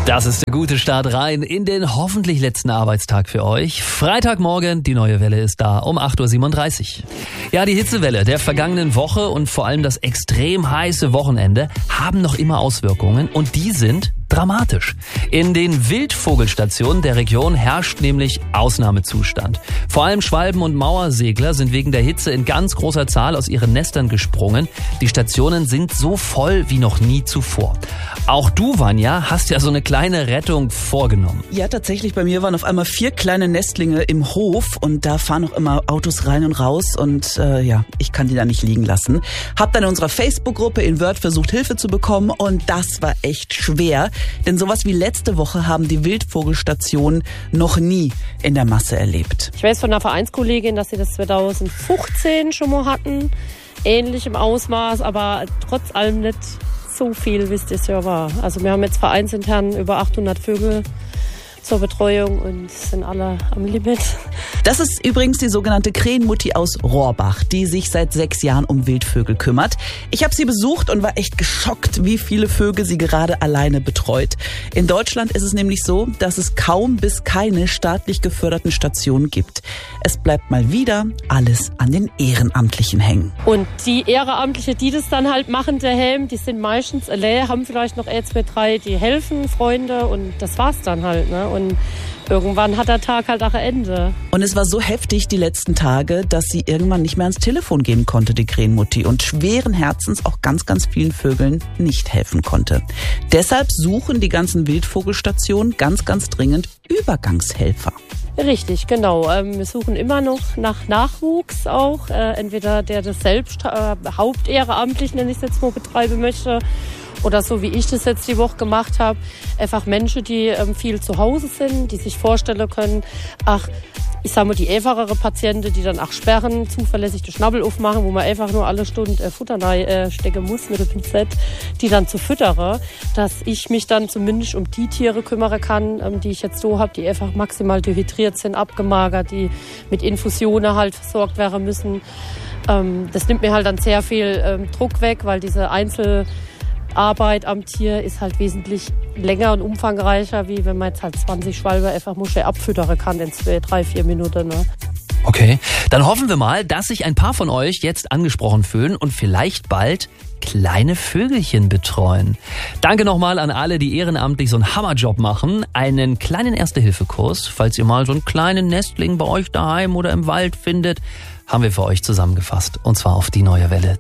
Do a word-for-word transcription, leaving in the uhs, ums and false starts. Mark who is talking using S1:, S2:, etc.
S1: Das ist der gute Start rein in den hoffentlich letzten Arbeitstag für euch. Freitagmorgen, die neue Welle ist da um acht Uhr siebenunddreißig. Ja, die Hitzewelle der vergangenen Woche und vor allem das extrem heiße Wochenende haben noch immer Auswirkungen und die sind dramatisch. In den Wildvogelstationen der Region herrscht nämlich Ausnahmezustand. Vor allem Schwalben und Mauersegler sind wegen der Hitze in ganz großer Zahl aus ihren Nestern gesprungen. Die Stationen sind so voll wie noch nie zuvor. Auch du, Vanja, hast ja so eine kleine Rettung vorgenommen.
S2: Ja, tatsächlich. Bei mir waren auf einmal vier kleine Nestlinge im Hof und da fahren auch immer Autos rein und raus und äh, ja, ich kann die da nicht liegen lassen. Hab dann in unserer Facebook-Gruppe in Word versucht, Hilfe zu bekommen und das war echt schwer. Denn sowas wie letzte Woche haben die Wildvogelstationen noch nie in der Masse erlebt.
S3: Ich weiß von einer Vereinskollegin, dass sie das zweitausendfünfzehn schon mal hatten. Ähnlich im Ausmaß, aber trotz allem nicht so viel, wie es das Jahr war. Also wir haben jetzt vereinsintern über achthundert Vögel zur Betreuung und sind alle am Limit.
S2: Das ist übrigens die sogenannte Krähenmutti aus Rohrbach, die sich seit sechs Jahren um Wildvögel kümmert. Ich habe sie besucht und war echt geschockt, wie viele Vögel sie gerade alleine betreut. In Deutschland ist es nämlich so, dass es kaum bis keine staatlich geförderten Stationen gibt. Es bleibt mal wieder alles an den Ehrenamtlichen hängen.
S3: Und die Ehrenamtlichen, die das dann halt machen, der Helm, die sind meistens allein, haben vielleicht noch eins, zwei, drei, die helfen, Freunde und das war's dann halt, ne? Und irgendwann hat der Tag halt auch ein Ende.
S2: Und es war so heftig die letzten Tage, dass sie irgendwann nicht mehr ans Telefon gehen konnte, die Krähenmutti, und schweren Herzens auch ganz, ganz vielen Vögeln nicht helfen konnte. Deshalb suchen die ganzen Wildvogelstationen ganz, ganz dringend Übergangshelfer.
S3: Richtig, genau. Wir suchen immer noch nach Nachwuchs auch. Entweder der das selbst äh, hauptehrenamtlich, nenne ich es jetzt mal, betreiben möchte. Oder so wie ich das jetzt die Woche gemacht habe, einfach Menschen, die ähm, viel zu Hause sind, die sich vorstellen können, ach, ich sage mal, die einfachere Patienten, die dann auch sperren, zuverlässig den Schnabel aufmachen, wo man einfach nur alle Stunden äh, Futter rein, äh, stecken muss mit dem Pinzett, die dann zu füttern, dass ich mich dann zumindest um die Tiere kümmern kann, ähm, die ich jetzt so habe, die einfach maximal dehydriert sind, abgemagert, die mit Infusionen halt versorgt werden müssen. Ähm, das nimmt mir halt dann sehr viel ähm, Druck weg, weil diese Einzel Arbeit am Tier ist halt wesentlich länger und umfangreicher, wie wenn man jetzt halt zwanzig Schwalbe einfach mal schnell abfüttern kann in zwei, drei, vier Minuten. Ne?
S1: Okay, dann hoffen wir mal, dass sich ein paar von euch jetzt angesprochen fühlen und vielleicht bald kleine Vögelchen betreuen. Danke nochmal an alle, die ehrenamtlich so einen Hammerjob machen. Einen kleinen Erste-Hilfe-Kurs, falls ihr mal so einen kleinen Nestling bei euch daheim oder im Wald findet, haben wir für euch zusammengefasst. Und zwar auf die neue Welle.